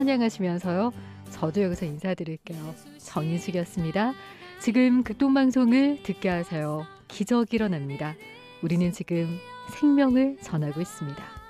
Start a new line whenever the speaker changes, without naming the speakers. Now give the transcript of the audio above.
찬양하시면서요. 저도 여기서 인사드릴게요. 정인숙이었습니다. 지금 극동방송을 듣게 하세요. 기적이 일어납니다. 우리는 지금 생명을 전하고 있습니다.